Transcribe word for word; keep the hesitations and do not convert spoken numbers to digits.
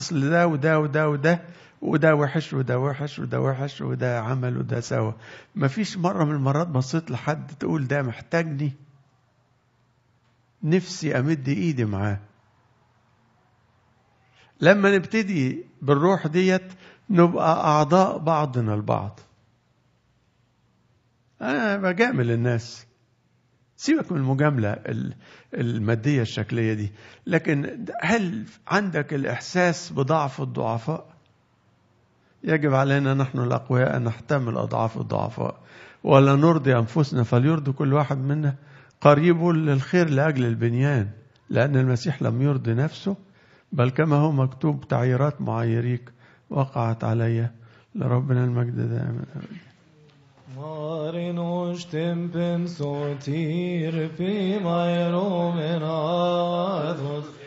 أصل ده وده وده وده وده وحش وده وحش وده وحش وده عمل وده سوا. مفيش مرة من المرات بصيت لحد تقول ده محتاجني، نفسي أمد إيدي معاه. لما نبتدي بالروح ديت نبقى أعضاء بعضنا البعض. أنا بجامل الناس، سيبك من المجاملة المادية الشكلية دي، لكن هل عندك الإحساس بضعف الضعفاء؟ يجب علينا نحن الأقوياء أن نحتمل أضعاف الضعفاء، ولا نرضي أنفسنا فليرضي كل واحد منا قريبه للخير لأجل البنيان، لأن المسيح لم يرضي نفسه، بل كما هو مكتوب تعييرات معاييريك وقعت علي. لربنا المجد دائما أبدا. Marinus tempen sotir fi mairomen athos